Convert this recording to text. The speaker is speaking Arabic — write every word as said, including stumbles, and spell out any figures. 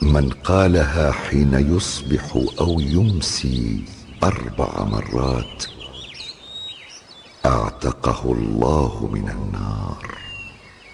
من قالها حين يصبح أو يمسي أربع مرات اعتقه الله من النار.